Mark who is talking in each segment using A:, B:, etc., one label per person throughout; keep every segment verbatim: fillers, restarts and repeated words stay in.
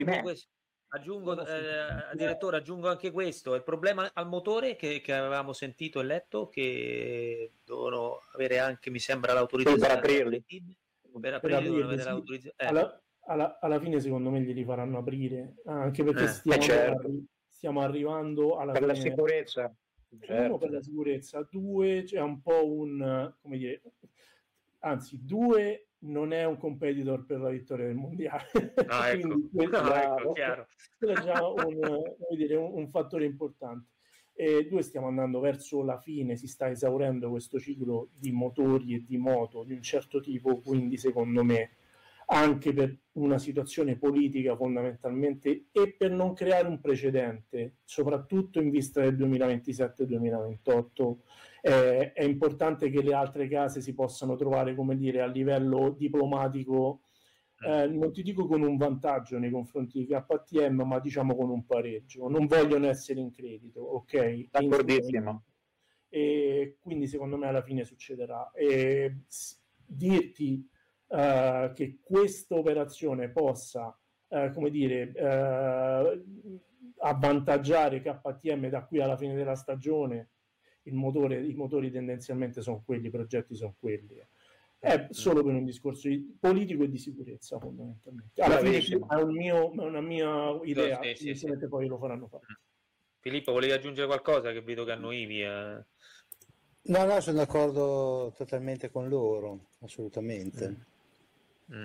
A: aggiungo questo, aggiungo, eh, direttore, aggiungo anche questo. Il problema al motore che, che avevamo sentito e letto, che devono avere anche, mi sembra, l'autorizzazione
B: per aprirli.
A: Per aprirli, devono avere
C: sì.
A: l'autorizzazione. Eh.
C: Alla, alla, alla fine, secondo me, glieli faranno aprire, anche perché
A: Eh.
C: stiamo,
B: Eh, certo.
C: arri- stiamo arrivando alla
B: Per
C: fine.
B: la sicurezza. Certo.
C: Uno, per la sicurezza, due, c'è un po' un, come dire, anzi, due, non è un competitor per la vittoria del mondiale.
A: Ah, ecco.
C: Quindi questo
A: No,
C: è,
A: ecco, chiaro.
C: è già un, come dire, un, un fattore importante. E due, stiamo andando verso la fine, si sta esaurendo questo ciclo di motori e di moto di un certo tipo, quindi secondo me anche per una situazione politica fondamentalmente e per non creare un precedente, soprattutto in vista del duemilaventisette duemilaventotto, eh, è importante che le altre case si possano trovare, come dire, a livello diplomatico, eh, non ti dico con un vantaggio nei confronti di K T M, ma diciamo con un pareggio. Non vogliono essere in credito, ok?
B: D'accordissimo.
C: E quindi secondo me alla fine succederà. E dirti Uh, che questa operazione possa, uh, come dire, uh, avvantaggiare K T M da qui alla fine della stagione, il motore, i motori tendenzialmente sono quelli, i progetti sono quelli. È solo per un discorso di, politico e di sicurezza, fondamentalmente. Alla fine è, un mio, è una mia idea,
A: sì, sì, sì.
C: poi lo faranno fare.
A: Filippo, volevi aggiungere qualcosa, che vedo che annoivi? Eh.
D: No, no, sono d'accordo totalmente con loro, assolutamente.
A: Mm. Mm.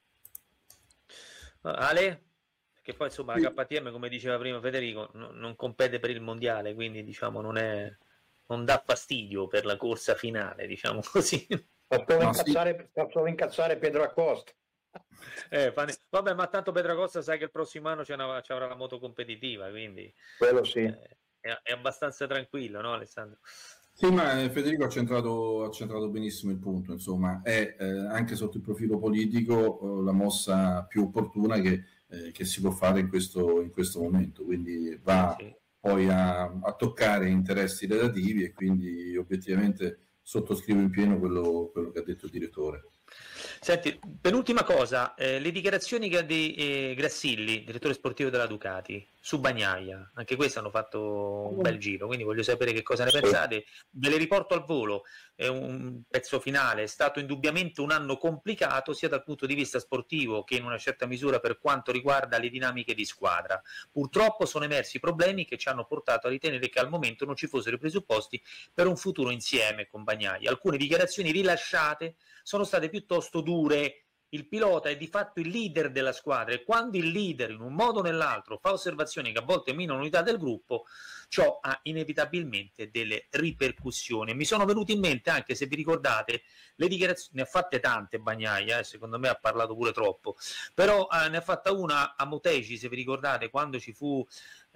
A: Ale? Perché poi insomma sì. La K T M, come diceva prima Federico, no, non compete per il mondiale, quindi diciamo non è, non dà fastidio per la corsa finale, diciamo così.
B: Fa solo no, incazzare, sì. incazzare Pedro Acosta.
A: Eh, vabbè, ma tanto Pedro Acosta sai che il prossimo anno c'è una, c'è una moto competitiva, quindi
B: quello sì.
A: Eh, è, è abbastanza tranquillo, no Alessandro?
E: Sì, ma Federico ha centrato, ha centrato benissimo il punto, insomma, è eh, anche sotto il profilo politico eh, la mossa più opportuna che, eh, che si può fare in questo, in questo momento, quindi va sì. poi a, a toccare interessi relativi e quindi obiettivamente sottoscrivo in pieno quello, quello che ha detto il direttore.
A: Senti, penultima cosa, eh, le dichiarazioni di eh, Grassilli, direttore sportivo della Ducati, su Bagnaia, anche queste hanno fatto un bel giro, quindi voglio sapere che cosa ne pensate. Ve le riporto al volo, è un pezzo finale, è stato indubbiamente un anno complicato sia dal punto di vista sportivo che in una certa misura per quanto riguarda le dinamiche di squadra. Purtroppo sono emersi problemi che ci hanno portato a ritenere che al momento non ci fossero i presupposti per un futuro insieme con Bagnaia. Alcune dichiarazioni rilasciate sono state piuttosto dure. Il pilota è di fatto il leader della squadra e quando il leader in un modo o nell'altro fa osservazioni che a volte minano l'unità del gruppo, ciò ha inevitabilmente delle ripercussioni. Mi sono venuti in mente, anche se vi ricordate, le dichiarazioni, ne ha fatte tante Bagnaia, eh, secondo me ha parlato pure troppo, però eh, ne ha fatta una a Motegi, se vi ricordate, quando ci fu,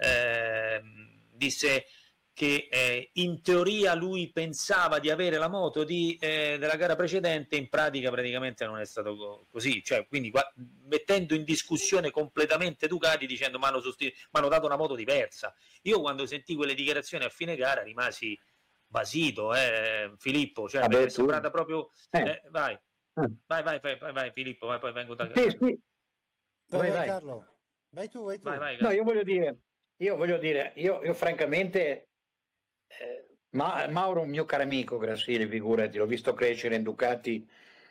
A: eh, disse che eh, in teoria lui pensava di avere la moto di, eh, della gara precedente, in pratica praticamente non è stato co- così, cioè quindi qua, mettendo in discussione completamente Ducati, dicendo ma hanno, sostitu- hanno dato una moto diversa. Io quando sentì quelle dichiarazioni a fine gara rimasi basito, eh, Filippo, cioè mi è sembrata proprio eh. Eh, vai. Eh. vai vai vai vai vai Filippo, vai, poi vengo da
B: sì, sì.
D: Vai, vai, vai Carlo, vai tu, vai tu.
A: Vai, vai,
B: no, io voglio dire, io voglio dire, io, io francamente Eh, ma, Mauro è un mio caro amico Grassilli, figurati, l'ho visto crescere in Ducati,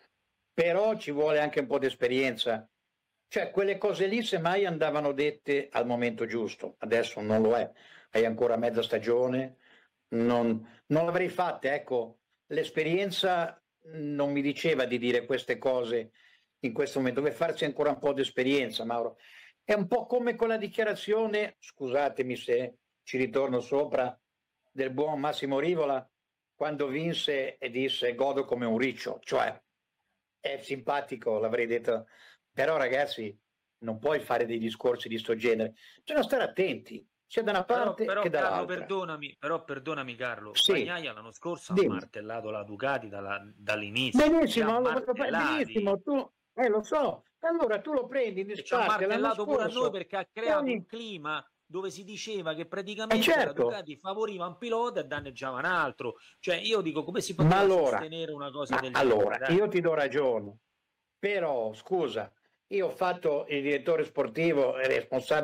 B: però ci vuole anche un po' di esperienza, cioè quelle cose lì semmai andavano dette al momento giusto, adesso non lo è, hai ancora mezza stagione, non, non l'avrei fatta, ecco, l'esperienza non mi diceva di dire queste cose in questo momento, deve farsi ancora un po' di esperienza, Mauro. È un po' come con la dichiarazione, scusatemi se ci ritorno sopra, del buon Massimo Rivola quando vinse e disse godo come un riccio, cioè è simpatico, l'avrei detto, però ragazzi non puoi fare dei discorsi di sto genere, bisogna stare attenti sia da una parte
A: però, però,
B: che dall'altra.
A: Carlo, perdonami, però perdonami Carlo,
B: sì.
A: Bagnaia l'anno scorso
B: Dimmi.
A: ha martellato la Ducati dalla, dall'inizio.
B: Benissimo, allora, benissimo, tu eh, lo so, allora tu lo prendi in disparte.
A: Ci ha martellato pure a noi perché ha creato
B: ogni...
A: un clima dove si diceva che praticamente
B: eh certo.
A: la Ducati favoriva un pilota e danneggiava un altro, cioè io dico come si può
B: allora,
A: sostenere una cosa del
B: allora,
A: genere? Allora
B: io ti do ragione, però scusa, io ho fatto il direttore sportivo e responsabile